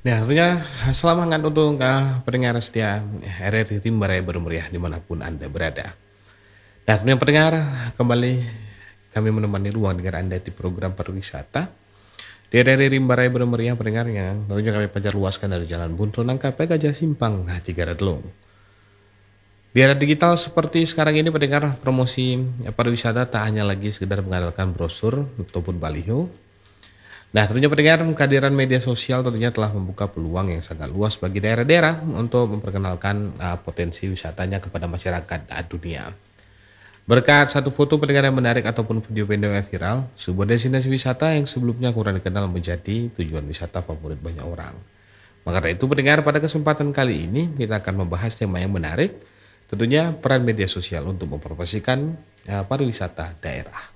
Nah, tentunya semangat untuk pendengar setia RRI Rimba Raya Bermeriah dimanapun Anda berada. Nah, tentunya pendengar, kembali kami menemani ruang dengar Anda di program pariwisata di RRI Rimba Raya Bermeriah pendengar yang tentunya kami pancar luaskan dari Jalan Buntul Nangka Gajah Simpang, Tiga Radlong. Di era digital seperti sekarang ini pendengar promosi pariwisata tak hanya lagi sekedar mengandalkan brosur ataupun baliho. Nah, tentunya pendengar kehadiran media sosial tentunya telah membuka peluang yang sangat luas bagi daerah-daerah untuk memperkenalkan potensi wisatanya kepada masyarakat dunia. Berkat satu foto pendengar yang menarik ataupun video pendek yang viral, sebuah destinasi wisata yang sebelumnya kurang dikenal menjadi tujuan wisata favorit banyak orang. Maka dari itu pendengar pada kesempatan kali ini kita akan membahas tema yang menarik, tentunya peran media sosial untuk mempromosikan pariwisata daerah.